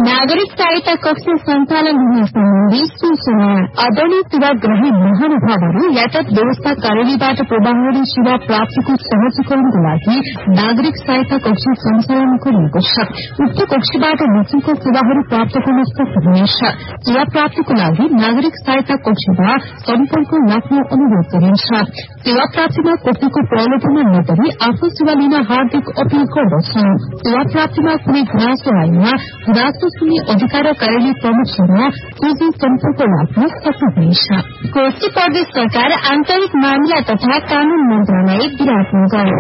नागरिक सहायता कक्ष सञ्चालन हुने सम्बन्धी सूचना। आदरणीय सेवाग्राही महानुभावहरू यातायात व्यवस्था कार्यालयबाट प्रवाहरी सेवा प्राप्तिको सहजीकरणको लागि नागरिक सहायता कक्ष सञ्चालन गरिएको छ। उक्त कक्षबाट निशुल्क सेवाहरू प्राप्त गर्न सक्नुहुनेछ। सेवा प्राप्तिको लागि नागरिक सहायता कक्षमा सम्पर्क राख्न अनुरोध गरिन्छ। सेवा प्राप्तिमा कसैको प्रलोभनमा नपरी आफ्नो सेवा लिन हार्दिक अपील गर्दछन्। सेवा प्राप्तिमा कुनै गुनासो आएमा गुनासो सुन्ने अधिकार कार्यालय प्रमुखसँग सोझै सम्पर्क राख्न सक्नुहुनेछ। कोशी प्रदेश सरकार आन्तरिक मामिला तथा कानून मन्त्रालय विराटनगर।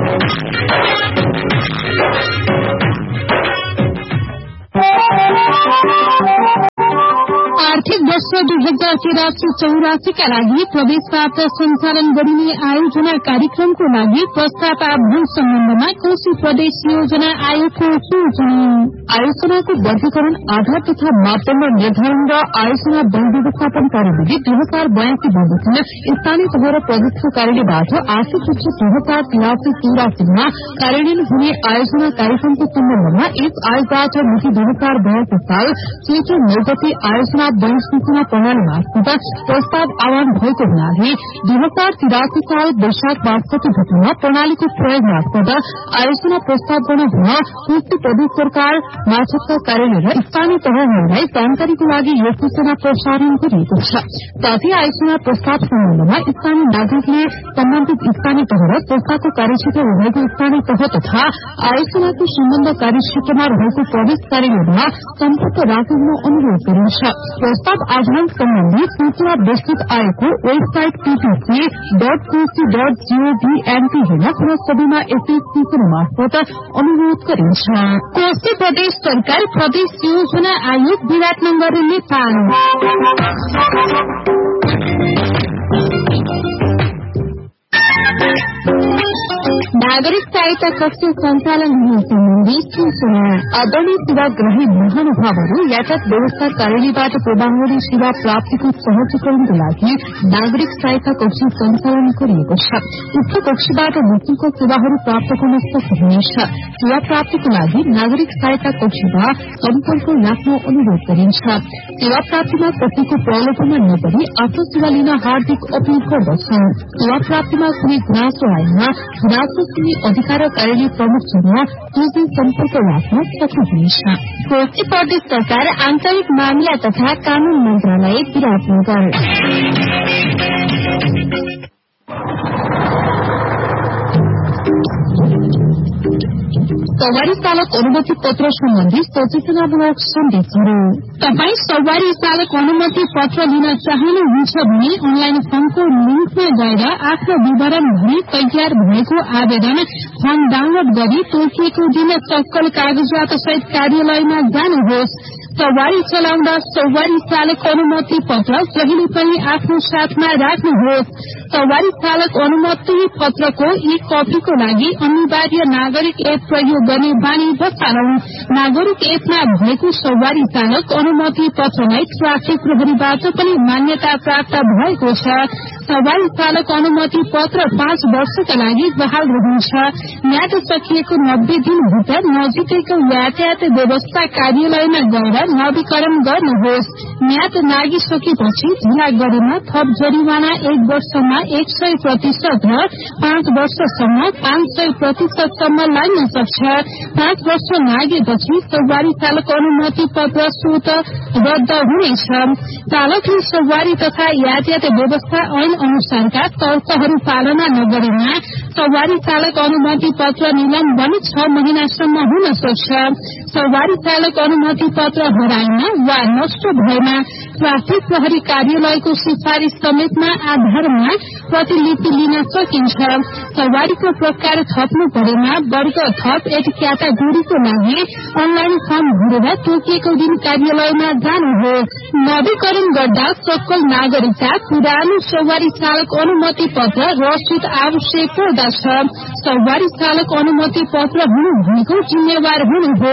आर्थिक वर्ष 2083-84 का लागि प्रदेशबाट सञ्चालन गरिने आयोजना कार्यक्रमको लागि प्रस्ताव आह्वान सम्बन्धमा कोशी प्रदेश योजना आयोगको सूचना। आयोजनाको वर्गीकरण आधार तथा मापदण्ड निर्धारण र आयोजना वन व्यवस्थापन कार्यविधि 2082 बमोजिम स्थानीय तह र प्रदेशको कार्यालयबाट आर्थिक वर्ष 2083-84 कार्यान्वयन हुने आयोजना कार्यक्रमको सम्बन्धमा यस आयोगबाट मिति 2082 साल चैत्र 9 गते आयोजना वन सूचना प्रणाली मार्फत प्रस्ताव आह्वान भएको हुनाले 2083 साल वैशाख 62 गतेमा प्रणालीको प्रयोग मार्फत आयोजना प्रस्ताव गर्न हुन कोशी प्रदेश सरकार मार्फतका कार्यालय र स्थानीय तहहरूलाई जानकारीको लागि यो सूचना प्रसारण गरिएको छ। साथै आयोजना प्रस्ताव सम्बन्धमा स्थानीय नागरिकले सम्बन्धित स्थानीय तह र प्रस्तावको कार्यक्षेत्र रहेको स्थानीय तह तथा आयोजनाको सम्बन्ध कार्यक्षेत्रमा रहेको प्रदेश कार्यालयमा सम्पर्क राख्न अनुरोध गरिन्छ। प्रस्ताव आह्वान सम्बन्धी सूचना विस्तृत आयोगको वेबसाइट ppc.koshi.gov.np हेर्न पुनः सबैमा यसै सूचना मार्फत अनुरोध गरिन्छ। कोशी प्रदेश सरकार प्रदेश योजना आयोग विराटनगर नेपाल। नागरिक सहायता कक्ष सञ्चालन हुने सम्बन्धी सूचना। आदरणीय सेवाग्राही महानुभावहरू यातायात व्यवस्था कार्यालयबाट प्रवाहरी सेवा प्राप्तिको सहजीकरणको लागि नागरिक सहायता कक्ष सञ्चालन गरिएको छ। उक्त कक्षबाट निशुल्क सेवाहरू प्राप्त गर्न सक्नुहुनेछ। सेवा प्राप्तिको लागि नागरिक सहायता कक्षमा सम्पर्क राख्न अनुरोध गरिन्छ। सेवा प्राप्तिमा कसैको प्रलोभनमा नपरी आफ्नो सेवा लिन हार्दिक अपील गर्दछन्। सेवा प्राप्तिमा कुनै गुनासो आएमा गुनासो सुन्ने अधिकार कार्यालय प्रमुखसँग सोझै सम्पर्क राख्न सक्नुहुनेछ। कोशी प्रदेश सरकार आन्तरिक मामिला तथा कानून मन्त्रालय विराटनगर। सवारी चालक अनुमति पत्र सम्बन्धी सचेतनामूलक सन्देशहरू। तपाई सवारी चालक अनुमति पत्र लिन चाहनुहुन्छ भने अनलाइन फर्मको लिंकमा गएर आफ्नो विवरण भरी तयार भएको आवेदन फर्म डाउनलोड गरी तोकिएको दिन सक्कल कागजात सहित कार्यालयमा जानुहोस्। सवारी चलाउँदा सवारी चालक अनुमति पत्र जहिले पनि आफ्नो साथमा राख्नुहोस्। सवारी चालक अनुमति पत्रको ई कपीको लागि अनिवार्य नागरिक एप प्रयोग गर्ने बानी बसालौं। नागरिक एपमा भएको सवारी चालक अनुमति पत्रलाई ट्राफिक प्रहरीबाट पनि मान्यता प्राप्त भएको छ। सवारी चालक अनुमति पत्र 5 वर्षका लागि बहाल रहन्छ। म्याद सकिएको 90 दिनभित्र नजिकैको यातायात व्यवस्था कार्यालयमा गएर नवीकरण गर्नुहोस्। म्याद नागिसकेपछि ढिला गरेमा थप जरिवाना 1 वर्षमा 100% र 5 वर्षसम्म 500% लाग्न सक्छ। 5 वर्ष लागेपछि सवारी चालक अनुमति पत्र स्वत रद्द हुनेछ। चालकले सवारी तथा यातायात व्यवस्था ऐन अनुसारका तर्कहरू पालना नगरेमा सवारी चालक अनुमति पत्र निलम्बन 6 महिनासम्म हुन सक्छ। सवारी चालक अनुमति पत्र हराएमा वा नष्ट भएमा ट्राफिक प्रहरी कार्यालयको सिफारिश समेतमा आधारमा प्रतिलिपि लिन सकिन्छ। सवारीको प्रकार थप्नु परेमा वर्ग थप एक क्याटागोरीको लागि अनलाइन फर्म भरेर तोकिएको दिन कार्यालयमा जानुहोस्। नवीकरण गर्दा सक्कल नागरिकता पुरानो सवारी चालक अनुमति पत्र रसिद आवश्यक पर्दछ। सवारी चालक अनुमति पत्र हुनु भनेको जिम्मेवार हुनु हो।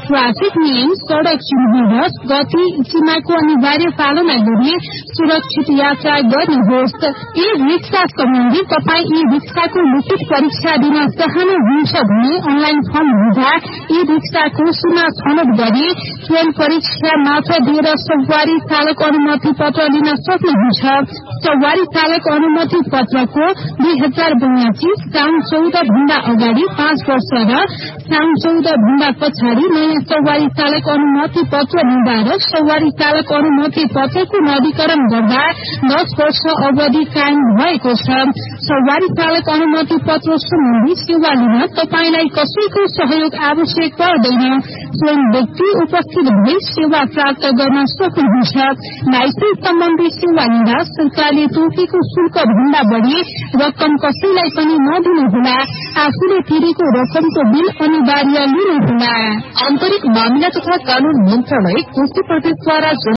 ट्राफिक नियम, सड़क चिन्ह, गति सीमाको अनिवार्य पालना गरी सुरक्षित यात्रा गर्नुहोस्। ई रिक्सा सम्बन्धी तपाईँ ई रिक्साको लिखित परीक्षा दिन चाहनुहुन्छ भने अनलाइन फर्म हुँदा ई रिक्साको सीमा छनौट गरी स्वयं परीक्षा मात्र दिएर सवारी चालक अनुमति पत्र लिन सक्नुहुन्छ। सवारी चालक अनुमति पत्रको 2082 साउन 14 भन्दा अगाडि 5 वर्ष र साउन 14 भन्दा पछाडि नयाँ सवारी चालक अनुमति पत्र लिँदा र सवारी चालक अनुमति पत्रको नवीकरण गर्दा 10 वर्ष अवधि कायम भएको छ। सवारी चालक अनुमति पत्र सम्बन्धी सेवा लिन तपाईलाई कसैको सहयोग आवश्यक पर्दैन। स्वयं व्यक्ति उपस्थित भई सेवा प्राप्त गर्न सक्नुहुन्छ। लाइसेन्स सम्बन्धी सेवा लिँदा सरकारले तोकेको शुल्क भन्दा बढ़ी रकम कसैलाई पनि नदिनुहोला। आफूले तिरेको रकमको बिल अनिवार्य लिनुहोला। आन्तरिक मामिला तथा कानून मन्त्रालय कोशी प्रदेशद्वारा